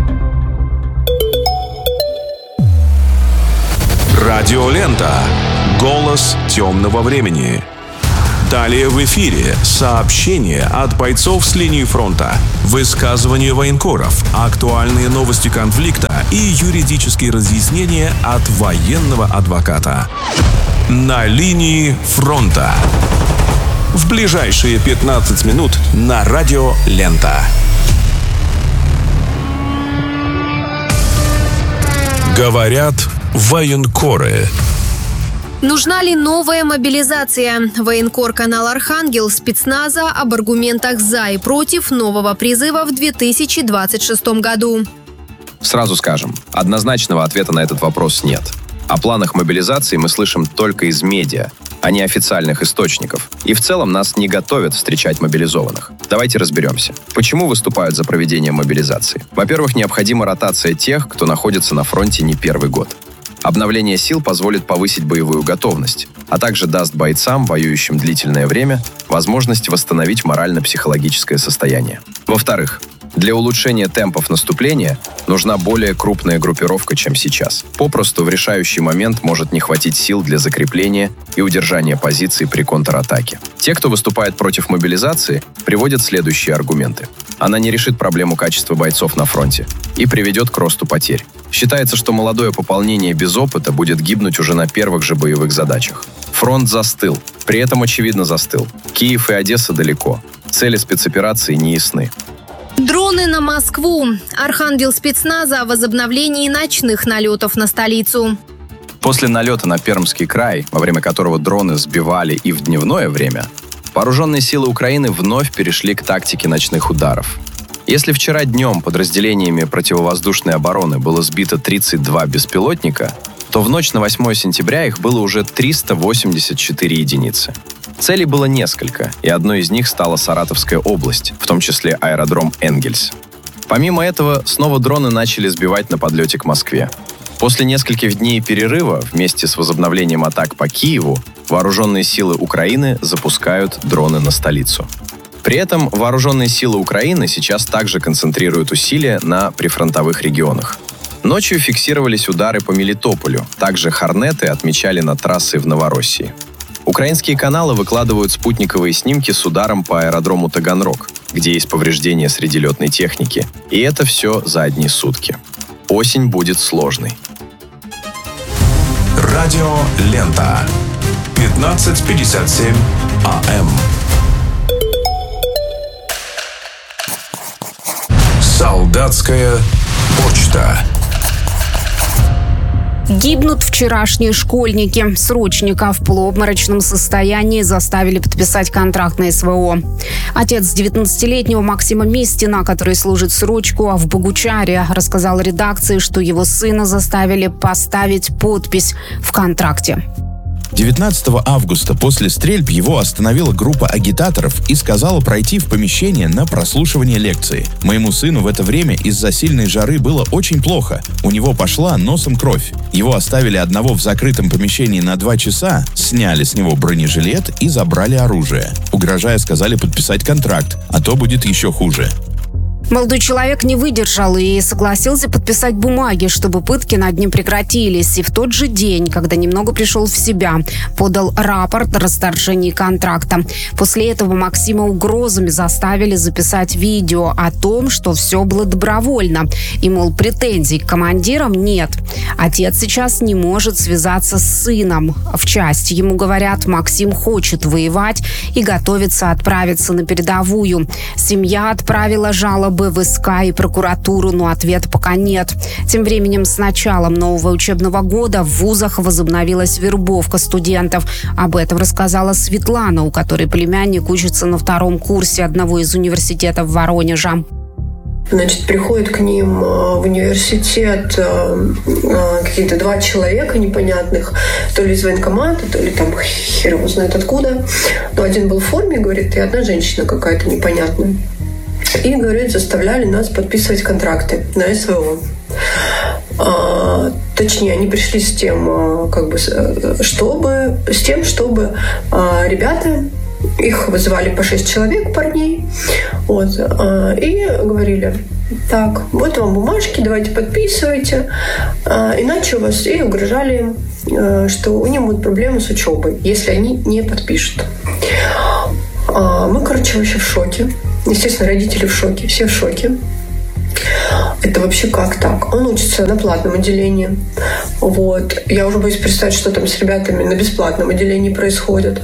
Радио «Лента». Голос темного времени. Далее в эфире сообщения от бойцов с линии фронта, высказывания военкоров, актуальные новости конфликта и юридические разъяснения от военного адвоката. На линии фронта. В ближайшие 15 минут на радио «Лента». Говорят военкоры. Нужна ли новая мобилизация? Военкор-канал «Архангел» спецназа об аргументах за и против нового призыва в 2026 году. Сразу скажем, однозначного ответа на этот вопрос нет. О планах мобилизации мы слышим только из медиа, а не официальных источников. И в целом нас не готовят встречать мобилизованных. Давайте разберемся. Почему выступают за проведение мобилизации? Во-первых, необходима ротация тех, кто находится на фронте не первый год. Обновление сил позволит повысить боевую готовность, а также даст бойцам, воюющим длительное время, возможность восстановить морально-психологическое состояние. Во-вторых, для улучшения темпов наступления нужна более крупная группировка, чем сейчас. Попросту в решающий момент может не хватить сил для закрепления и удержания позиций при контратаке. Те, кто выступает против мобилизации, приводят следующие аргументы. Она не решит проблему качества бойцов на фронте и приведет к росту потерь. Считается, что молодое пополнение без опыта будет гибнуть уже на первых же боевых задачах. Фронт застыл, при этом очевидно застыл. Киев и Одесса далеко. Цели спецоперации не ясны. Дроны на Москву. Архангел спецназа о возобновлении ночных налетов на столицу. После налета на Пермский край, во время которого дроны сбивали и в дневное время, вооруженные силы Украины вновь перешли к тактике ночных ударов. Если вчера днем подразделениями противовоздушной обороны было сбито 32 беспилотника, то в ночь на 8 сентября их было уже 384 единицы. Целей было несколько, и одной из них стала Саратовская область, в том числе аэродром Энгельс. Помимо этого, снова дроны начали сбивать на подлете к Москве. После нескольких дней перерыва, вместе с возобновлением атак по Киеву, вооруженные силы Украины запускают дроны на столицу. При этом вооруженные силы Украины сейчас также концентрируют усилия на прифронтовых регионах. Ночью фиксировались удары по Мелитополю, также «Хорнеты» отмечали над трассой в Новороссии. Украинские каналы выкладывают спутниковые снимки с ударом по аэродрому Таганрог, где есть повреждения среди летной техники. И это все за одни сутки. Осень будет сложной. Радио «Лента». 15:57 АМ. Солдатская почта. Гибнут вчерашние школьники. Срочников в полуобморочном состоянии заставили подписать контракт на СВО. Отец 19-летнего Максима Местина, который служит срочку в Богучаре, рассказал редакции, что его сына заставили поставить подпись в контракте. 19 августа после стрельб его остановила группа агитаторов и сказала пройти в помещение на прослушивание лекции. Моему сыну в это время из-за сильной жары было очень плохо. У него пошла носом кровь. Его оставили одного в закрытом помещении на 2 часа, сняли с него бронежилет и забрали оружие. Угрожая, сказали подписать контракт, а то будет еще хуже. Молодой человек не выдержал и согласился подписать бумаги, чтобы пытки над ним прекратились. И в тот же день, когда немного пришел в себя, подал рапорт о расторжении контракта. После этого Максима угрозами заставили записать видео о том, что все было добровольно. И, мол, претензий к командирам нет. Отец сейчас не может связаться с сыном. В части ему говорят, Максим хочет воевать и готовится отправиться на передовую. Семья отправила жалобы в СК и прокуратуру, но ответа пока нет. Тем временем с началом нового учебного года в вузах возобновилась вербовка студентов. Об этом рассказала Светлана, у которой племянник учится на 2-м курсе одного из университетов Воронежа. Значит, приходят к ним в университет какие-то 2 человека непонятных, то ли из военкомата, то ли там хер его знает откуда. Но один был в форме, говорит, и одна женщина какая-то непонятная. И, говорит, заставляли нас подписывать контракты на СВО. Точнее, они пришли с тем, чтобы ребята, их вызывали по 6 человек, парней, и говорили: так, вот вам бумажки, давайте подписывайте, иначе у вас, и угрожали им, что у них будут проблемы с учебой, если они не подпишут. Мы, вообще в шоке. Естественно, родители в шоке, все в шоке. Это вообще как так? Он учится на платном отделении. Я уже боюсь представить, что там с ребятами на бесплатном отделении происходит.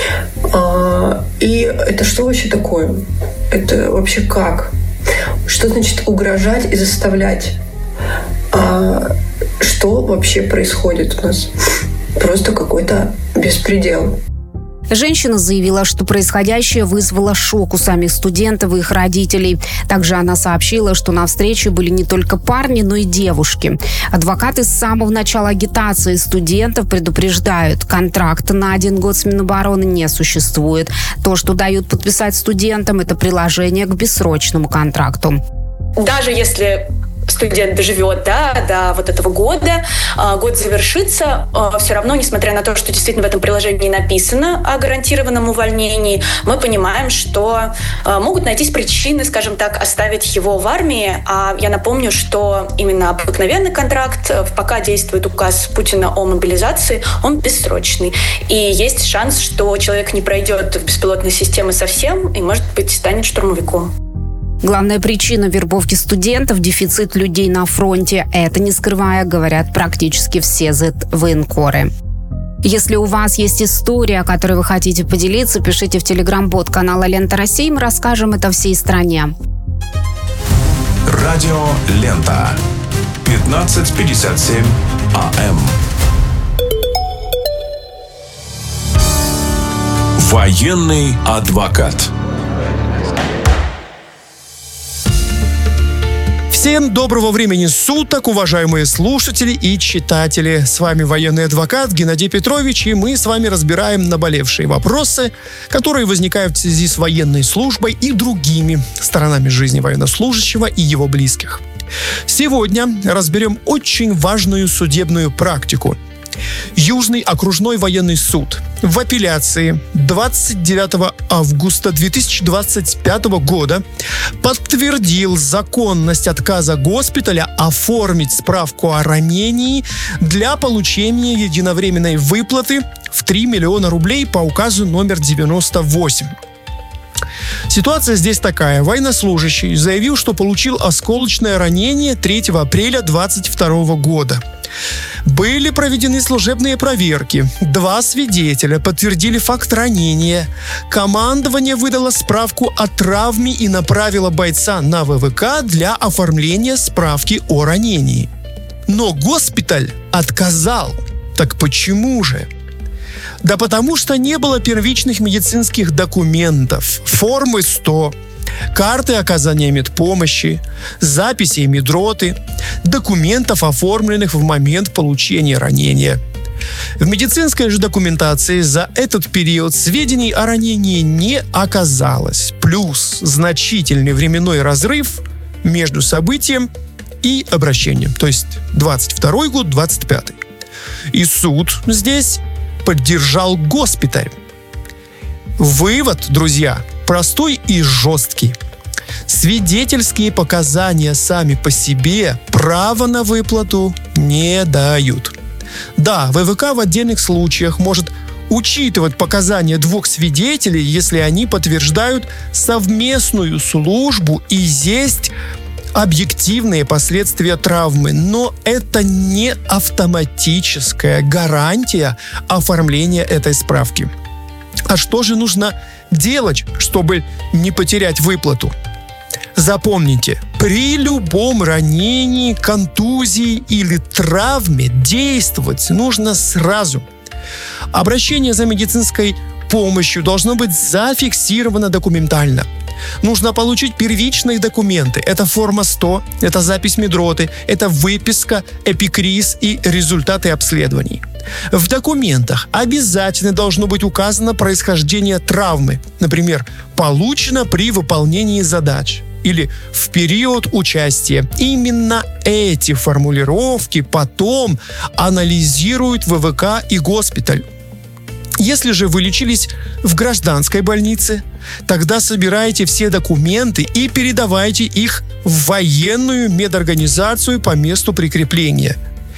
И это что вообще такое? Это вообще как? Что значит угрожать и заставлять? Что вообще происходит у нас? Просто какой-то беспредел. Женщина заявила, что происходящее вызвало шок у самих студентов и их родителей. Также она сообщила, что на встрече были не только парни, но и девушки. Адвокаты с самого начала агитации студентов предупреждают, контракта на 1 год с Минобороны не существует. То, что дают подписать студентам, это приложение к бессрочному контракту. Даже если студент доживет до вот этого года, год завершится, все равно, несмотря на то, что действительно в этом приложении написано о гарантированном увольнении, мы понимаем, что могут найтись причины, скажем так, оставить его в армии. А я напомню, что именно обыкновенный контракт, пока действует указ Путина о мобилизации, он бессрочный. И есть шанс, что человек не пройдет в беспилотные системы совсем и, может быть, станет штурмовиком. Главная причина вербовки студентов – дефицит людей на фронте. Это, не скрывая, говорят практически все военкоры. Если у вас есть история, о которой вы хотите поделиться, пишите в телеграм-бот канала «Лента России». Мы расскажем это всей стране. Радио «Лента». 15:57 АМ. Военный адвокат. Всем доброго времени суток, уважаемые слушатели и читатели. С вами военный адвокат Геннадий Петрович, и мы с вами разбираем наболевшие вопросы, которые возникают в связи с военной службой и другими сторонами жизни военнослужащего и его близких. Сегодня разберем очень важную судебную практику. Южный окружной военный суд в апелляции 29 августа 2025 года подтвердил законность отказа госпиталя оформить справку о ранении для получения единовременной выплаты в 3 миллиона рублей по указу номер 98. Ситуация здесь такая. Военнослужащий заявил, что получил осколочное ранение 3 апреля 2022 года. Были проведены служебные проверки. 2 свидетеля подтвердили факт ранения. Командование выдало справку о травме и направило бойца на ВВК для оформления справки о ранении. Но госпиталь отказал. Так почему же? Да потому что не было первичных медицинских документов, формы 100, карты оказания медпомощи, записей медроты, документов, оформленных в момент получения ранения. В медицинской же документации за этот период сведений о ранении не оказалось. Плюс значительный временной разрыв между событием и обращением. То есть 22 год, 25. И суд здесь поддержал госпиталь. Вывод, друзья, простой и жесткий. С Свидетельские показания сами по себе права на выплату не дают. Да, ВВК в отдельных случаях может учитывать показания двух свидетелей, если они подтверждают совместную службу и есть объективные последствия травмы, но это не автоматическая гарантия оформления этой справки. А что же нужно делать, чтобы не потерять выплату? Запомните, при любом ранении, контузии или травме действовать нужно сразу. Обращение за медицинской помощью должно быть зафиксировано документально. Нужно получить первичные документы. Это форма 100, это запись медроты, это выписка, эпикриз и результаты обследований. В документах обязательно должно быть указано происхождение травмы. Например, получено при выполнении задач или в период участия. Именно эти формулировки потом анализируют ВВК и госпиталь. Если же вы лечились в гражданской больнице, тогда собирайте все документы и передавайте их в военную медорганизацию по месту прикрепления.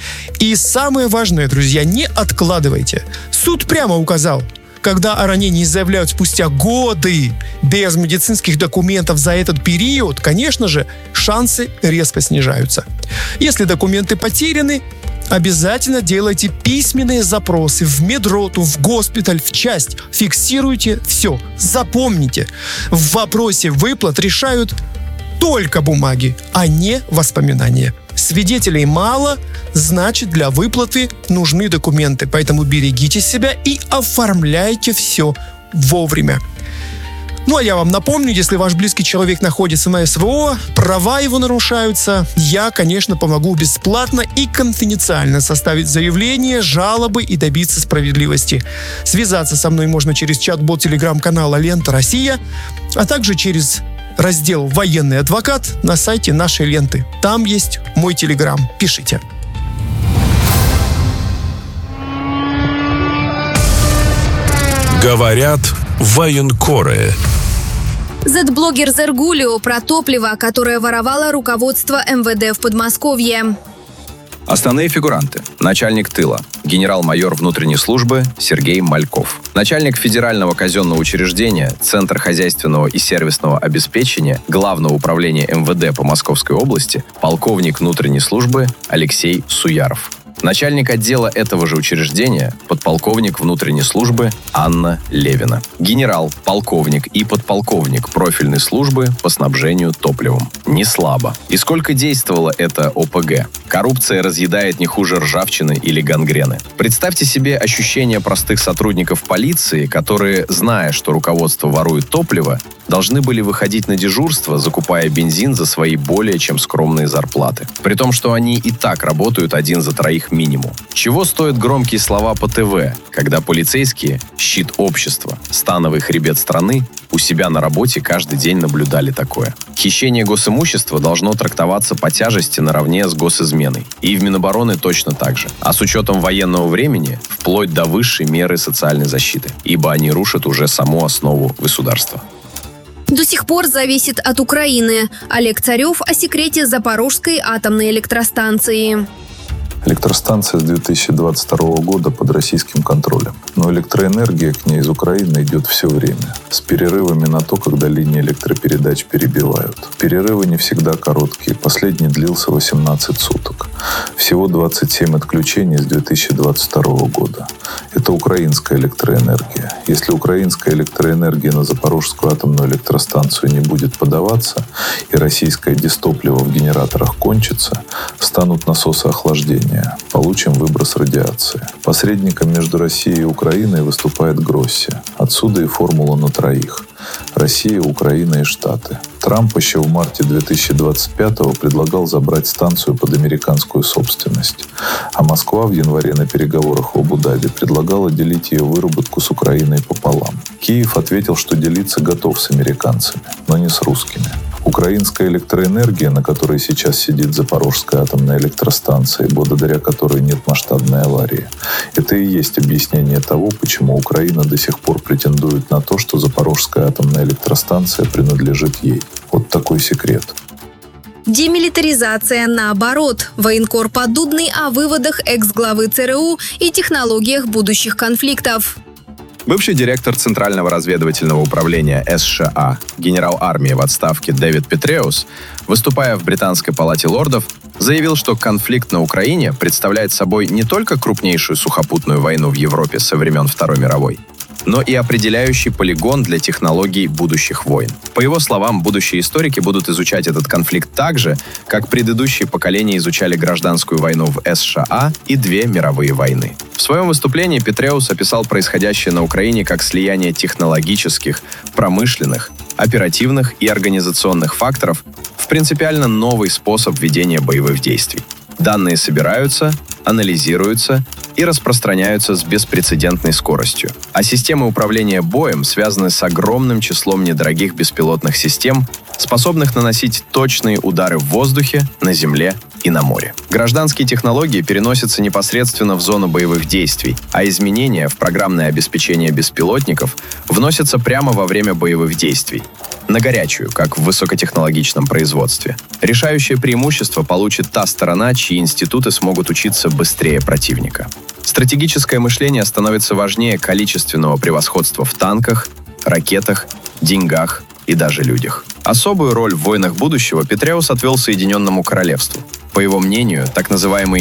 И самое важное, друзья, не откладывайте. Суд прямо указал, когда о ранении заявляют спустя годы без медицинских документов за этот период, конечно же, шансы резко снижаются. Если документы потеряны, обязательно делайте письменные запросы в медроту, в госпиталь, в часть. Фиксируйте все. Запомните, в вопросе выплат решают только бумаги, а не воспоминания. Свидетелей мало, значит, для выплаты нужны документы. Поэтому берегите себя и оформляйте все вовремя. Ну, а я вам напомню, если ваш близкий человек находится на СВО, права его нарушаются, я, конечно, помогу бесплатно и конфиденциально составить заявление, жалобы и добиться справедливости. Связаться со мной можно через чат-бот телеграм-канала «Лента Россия», а также через раздел «Военный адвокат» на сайте нашей ленты. Там есть мой телеграм. Пишите. Говорят военкоры. Зет-блогер Зергулио про топливо, которое воровало руководство МВД в Подмосковье. Основные фигуранты. Начальник тыла. Генерал-майор внутренней службы Сергей Мальков. Начальник федерального казенного учреждения Центр хозяйственного и сервисного обеспечения Главного управления МВД по Московской области полковник внутренней службы Алексей Суяров. Начальник отдела этого же учреждения подполковник внутренней службы Анна Левина. Генерал, полковник и подполковник профильной службы по снабжению топливом. Не слабо. И сколько действовало это ОПГ? Коррупция разъедает не хуже ржавчины или гангрены. Представьте себе ощущение простых сотрудников полиции, которые, зная, что руководство ворует топливо, должны были выходить на дежурство, закупая бензин за свои более чем скромные зарплаты. При том, что они и так работают один за троих минимум. Чего стоят громкие слова по ТВ, когда полицейские, щит общества, становый хребет страны, у себя на работе каждый день наблюдали такое. Хищение госимущества должно трактоваться по тяжести наравне с госизменой. И в Минобороны точно так же. А с учетом военного времени, вплоть до высшей меры социальной защиты. Ибо они рушат уже саму основу государства. До сих пор зависит от Украины. Олег Царев о секрете Запорожской атомной электростанции. Электростанция с 2022 года под российским контролем. Но электроэнергия к ней из Украины идет все время. С перерывами на то, когда линии электропередач перебивают. Перерывы не всегда короткие. Последний длился 18 суток. Всего 27 отключений с 2022 года. Это украинская электроэнергия. Если украинская электроэнергия на Запорожскую атомную электростанцию не будет подаваться, и российское дистопливо в генераторах кончится, станут насосы охлаждения. Получим выброс радиации. Посредником между Россией и Украиной выступает Гросси. Отсюда и формула на троих. Россия, Украина и Штаты. Трамп еще в марте 2025-го предлагал забрать станцию под американскую собственность. А Москва в январе на переговорах в Абу-Даби предлагала делить ее выработку с Украиной пополам. Киев ответил, что делиться готов с американцами, но не с русскими. Украинская электроэнергия, на которой сейчас сидит Запорожская атомная электростанция, благодаря которой нет масштабной аварии, это и есть объяснение того, почему Украина до сих пор претендует на то, что Запорожская атомная электростанция принадлежит ей. Вот такой секрет. Демилитаризация наоборот. Военкор Поддубный о выводах экс-главы ЦРУ и технологиях будущих конфликтов. Бывший директор Центрального разведывательного управления США, генерал армии в отставке Дэвид Петреус, выступая в Британской палате лордов, заявил, что конфликт на Украине представляет собой не только крупнейшую сухопутную войну в Европе со времен Второй мировой, но и определяющий полигон для технологий будущих войн. По его словам, будущие историки будут изучать этот конфликт так же, как предыдущие поколения изучали гражданскую войну в США и две мировые войны. В своем выступлении Петреус описал происходящее на Украине как слияние технологических, промышленных, оперативных и организационных факторов в принципиально новый способ ведения боевых действий. Данные собираются, анализируются и распространяются с беспрецедентной скоростью. А системы управления боем связаны с огромным числом недорогих беспилотных систем, способных наносить точные удары в воздухе, на земле и на море. Гражданские технологии переносятся непосредственно в зону боевых действий, а изменения в программное обеспечение беспилотников вносятся прямо во время боевых действий, на горячую, как в высокотехнологичном производстве. Решающее преимущество получит та сторона, чьи институты смогут учиться быстрее противника. Стратегическое мышление становится важнее количественного превосходства в танках, ракетах, деньгах и даже людях. Особую роль в войнах будущего Петреус отвел Соединенному Королевству. По его мнению, так называемый